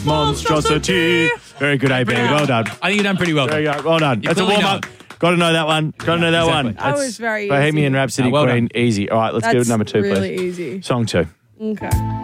monstrosity. Very good, AB. Well done. I think you've done pretty well. There you go. Well done. That's a clearly warm-up. Got to know that one. Got to know that exactly. one. That was very Bohemian easy. Rhapsody, well Queen. done. Easy. All right, let's go to number 2, really please. easy. Song 2. Okay.